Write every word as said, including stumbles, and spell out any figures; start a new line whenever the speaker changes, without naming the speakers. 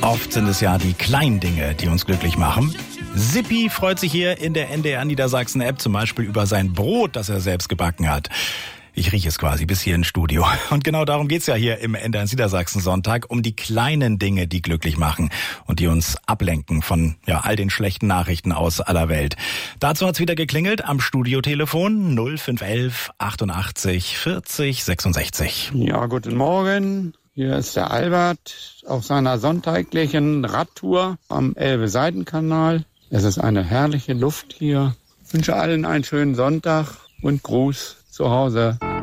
Oft sind es ja die kleinen Dinge, die uns glücklich machen. Sippi freut sich hier in der N D R Niedersachsen App zum Beispiel über sein Brot, das er selbst gebacken hat. Ich rieche es quasi bis hier ins Studio. Und genau darum geht's ja hier im N D R Niedersachsen Sonntag, um die kleinen Dinge, die glücklich machen und die uns ablenken von ja all den schlechten Nachrichten aus aller Welt. Dazu hat's wieder geklingelt am Studiotelefon null fünf elf achtundachtzig vierzig sechsundsechzig.
Ja, guten Morgen. Hier ist der Albert auf seiner sonntäglichen Radtour am Elbe-Seitenkanal. Es ist eine herrliche Luft hier. Ich wünsche allen einen schönen Sonntag und Gruß zu Hause.